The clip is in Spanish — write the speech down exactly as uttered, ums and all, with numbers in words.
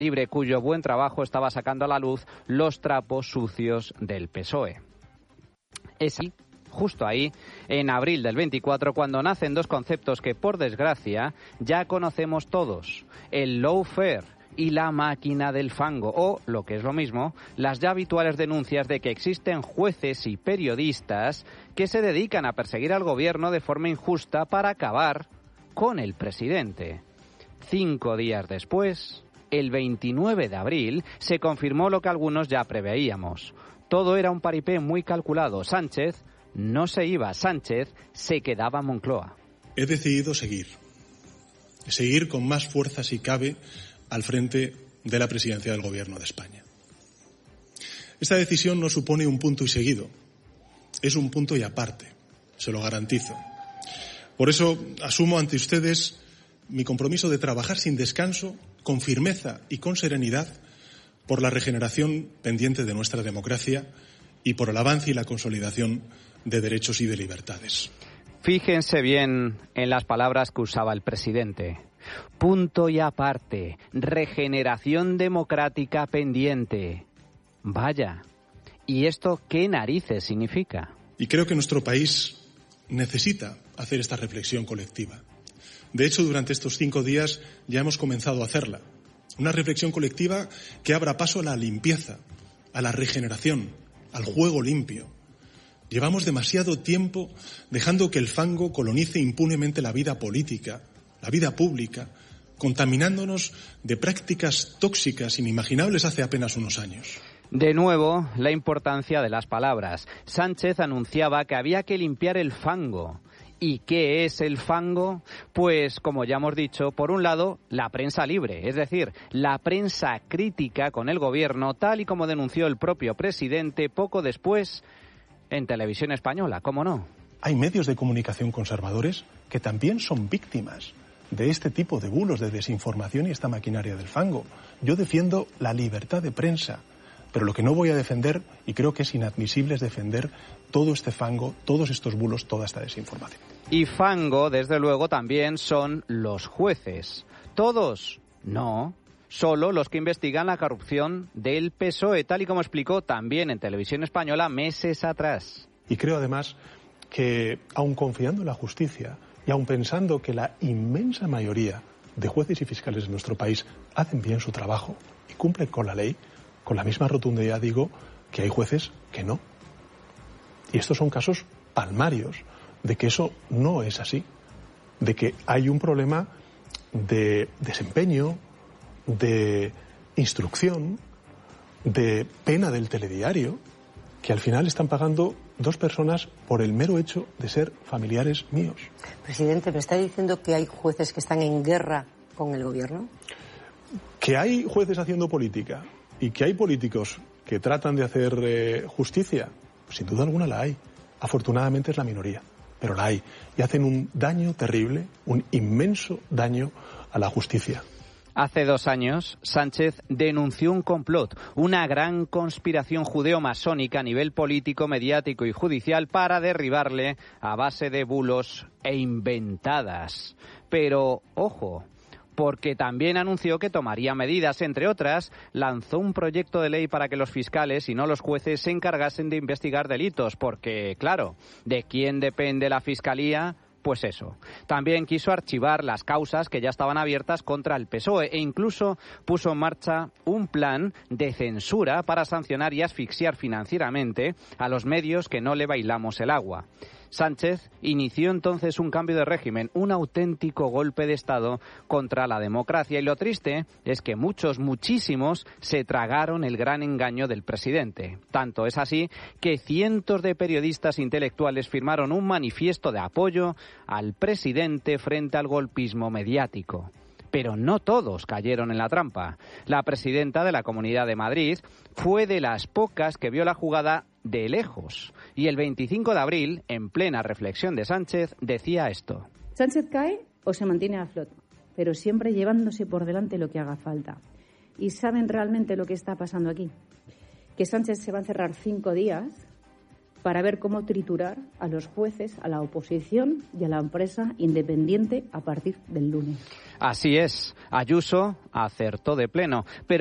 Libre, cuyo buen trabajo estaba sacando a la luz los trapos sucios del P S O E. Es ahí, justo ahí, en abril del veinticuatro, cuando nacen dos conceptos que, por desgracia, ya conocemos todos: el lawfare y la máquina del fango, o, lo que es lo mismo, las ya habituales denuncias de que existen jueces y periodistas que se dedican a perseguir al gobierno de forma injusta para acabar con el presidente. Cinco días después, el veintinueve de abril, se confirmó lo que algunos ya preveíamos. Todo era un paripé muy calculado. Sánchez no se iba, Sánchez se quedaba en Moncloa. He decidido seguir, seguir con más fuerza si cabe al frente de la presidencia del Gobierno de España. Esta decisión no supone un punto y seguido, es un punto y aparte, se lo garantizo. Por eso asumo ante ustedes mi compromiso de trabajar sin descanso, con firmeza y con serenidad, por la regeneración pendiente de nuestra democracia y por el avance y la consolidación de derechos y de libertades. Fíjense bien en las palabras que usaba el presidente. Punto y aparte, regeneración democrática pendiente. Vaya, ¿y esto qué narices significa? Y creo que nuestro país necesita hacer esta reflexión colectiva. De hecho, durante estos cinco días ya hemos comenzado a hacerla. Una reflexión colectiva que abra paso a la limpieza, a la regeneración, al juego limpio. Llevamos demasiado tiempo dejando que el fango colonice impunemente la vida política, la vida pública, contaminándonos de prácticas tóxicas inimaginables hace apenas unos años. De nuevo, la importancia de las palabras. Sánchez anunciaba que había que limpiar el fango. ¿Y qué es el fango? Pues, como ya hemos dicho, por un lado, la prensa libre, es decir, la prensa crítica con el gobierno, tal y como denunció el propio presidente poco después en Televisión Española, ¿cómo no? Hay medios de comunicación conservadores que también son víctimas de este tipo de bulos de desinformación y esta maquinaria del fango. Yo defiendo la libertad de prensa, pero lo que no voy a defender, y creo que es inadmisible, es defender todo este fango, todos estos bulos, toda esta desinformación. Y fango, desde luego, también son los jueces. ¿Todos? No. Solo los que investigan la corrupción del P S O E, tal y como explicó también en Televisión Española meses atrás. Y creo además que, aun confiando en la justicia y aun pensando que la inmensa mayoría de jueces y fiscales de nuestro país hacen bien su trabajo y cumplen con la ley, con la misma rotundidad digo que hay jueces que no. Y estos son casos palmarios de que eso no es así, de que hay un problema de desempeño, de instrucción, de pena del telediario, que al final están pagando dos personas por el mero hecho de ser familiares míos. Presidente, ¿me está diciendo que hay jueces que están en guerra con el gobierno? Que hay jueces haciendo política y que hay políticos que tratan de hacer eh, justicia, sin duda alguna la hay. Afortunadamente es la minoría, pero la hay. Y hacen un daño terrible, un inmenso daño a la justicia. Hace dos años, Sánchez denunció un complot, una gran conspiración judeo-masónica a nivel político, mediático y judicial para derribarle a base de bulos e inventadas. Pero, ojo, porque también anunció que tomaría medidas. Entre otras, lanzó un proyecto de ley para que los fiscales y no los jueces se encargasen de investigar delitos, porque, claro, ¿de quién depende la Fiscalía? Pues eso. También quiso archivar las causas que ya estaban abiertas contra el P S O E e incluso puso en marcha un plan de censura para sancionar y asfixiar financieramente a los medios que no le bailamos el agua. Sánchez inició entonces un cambio de régimen, un auténtico golpe de Estado contra la democracia. Y lo triste es que muchos, muchísimos, se tragaron el gran engaño del presidente. Tanto es así que cientos de periodistas intelectuales firmaron un manifiesto de apoyo al presidente frente al golpismo mediático. Pero no todos cayeron en la trampa. La presidenta de la Comunidad de Madrid fue de las pocas que vio la jugada de lejos. Y el veinticinco de abril, en plena reflexión de Sánchez, decía esto. Sánchez cae o se mantiene a flote, pero siempre llevándose por delante lo que haga falta. ¿Y saben realmente lo que está pasando aquí? Que Sánchez se va a encerrar cinco días para ver cómo triturar a los jueces, a la oposición y a la empresa independiente a partir del lunes. Así es, Ayuso acertó de pleno, pero